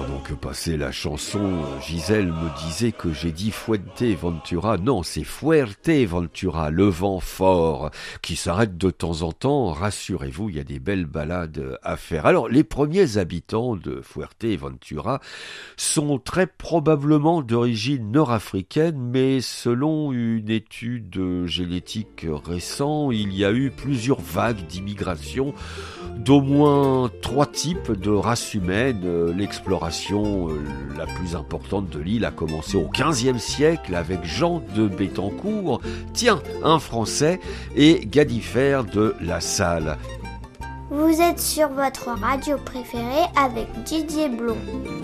Avant que passait la chanson, Gisèle me disait que j'ai dit Fuerteventura. Non, c'est Fuerteventura, le vent fort, qui s'arrête de temps en temps. Rassurez-vous, il y a des belles balades à faire. Alors, les premiers habitants de Fuerteventura sont très probablement d'origine nord-africaine, mais selon une étude génétique récente, il y a eu plusieurs vagues d'immigration d'au moins 3 types de races humaines. L'exploration la plus importante de l'île a commencé au XVe siècle avec Jean de Béthencourt, tiens, un Français, et Gadifère de La Salle. Vous êtes sur votre radio préférée avec Didier Blond.